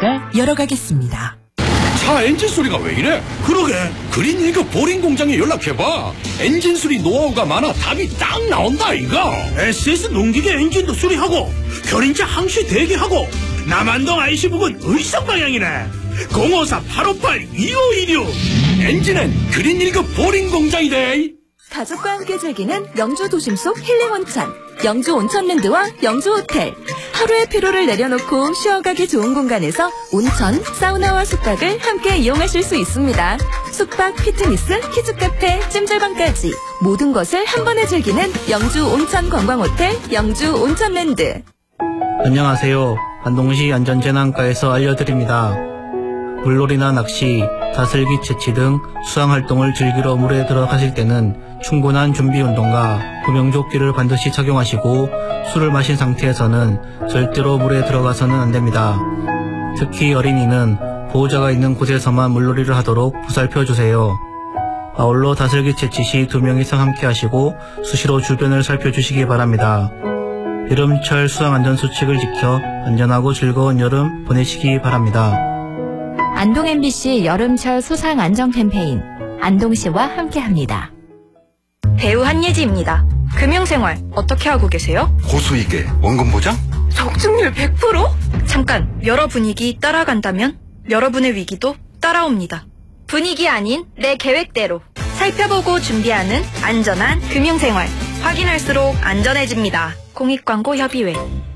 때 열어가겠습니다. 차 엔진 소리가 왜 이래? 그러게. 그린 1급 보링 공장에 연락해봐. 엔진 수리 노하우가 많아 답이 딱 나온다 이거. SS 농기계 엔진도 수리하고 견인차 항시 대기하고 남안동 IC 부근 의성 방향이네. 054-858-2516. 엔진은 그린 1급 보링 공장이래. 가족과 함께 즐기는 영주 도심 속 힐링 온천, 영주 온천랜드와 영주 호텔. 하루의 피로를 내려놓고 쉬어가기 좋은 공간에서 온천, 사우나와 숙박을 함께 이용하실 수 있습니다. 숙박, 피트니스, 키즈카페, 찜질방까지 모든 것을 한 번에 즐기는 영주 온천 관광호텔, 영주 온천랜드. 안녕하세요. 안동시 안전재난과에서 알려드립니다. 물놀이나 낚시, 다슬기 채취 등 수상활동을 즐기러 물에 들어가실 때는 충분한 준비운동과 구명조끼를 반드시 착용하시고 술을 마신 상태에서는 절대로 물에 들어가서는 안됩니다. 특히 어린이는 보호자가 있는 곳에서만 물놀이를 하도록 보살펴주세요. 아울러 다슬기 채취 시 2명 이상 함께 하시고 수시로 주변을 살펴주시기 바랍니다. 여름철 수상안전수칙을 지켜 안전하고 즐거운 여름 보내시기 바랍니다. 안동 MBC 여름철 수상 안전 캠페인 안동시와 함께합니다. 배우 한예지입니다. 금융생활 어떻게 하고 계세요? 고수익에 원금 보장? 적중률 100%? 잠깐, 여러 분위기 따라간다면 여러분의 위기도 따라옵니다. 분위기 아닌 내 계획대로 살펴보고 준비하는 안전한 금융생활. 확인할수록 안전해집니다. 공익광고협의회.